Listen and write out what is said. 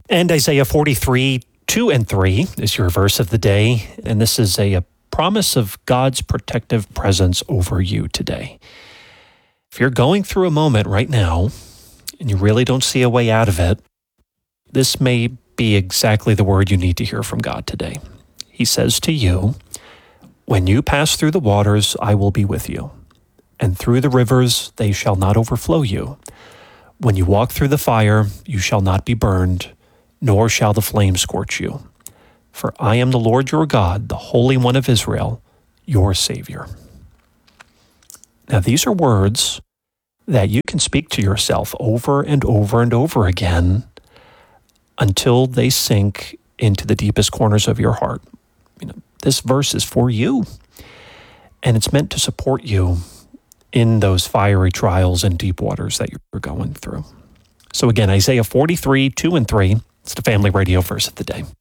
And Isaiah 43, 2 and 3 is your verse of the day. And this is a promise of God's protective presence over you today. If you're going through a moment right now and you really don't see a way out of it, this may be exactly the word you need to hear from God today. He says to you, "When you pass through the waters, I will be with you, and through the rivers, they shall not overflow you. When you walk through the fire, you shall not be burned, nor shall the flame scorch you. For I am the Lord your God, the Holy One of Israel, your Savior." Now, these are words that you can speak to yourself over and over and over again until they sink into the deepest corners of your heart. This verse is for you, and it's meant to support you in those fiery trials and deep waters that you're going through. So again, Isaiah 43, 2 and 3, it's the Family Radio verse of the day.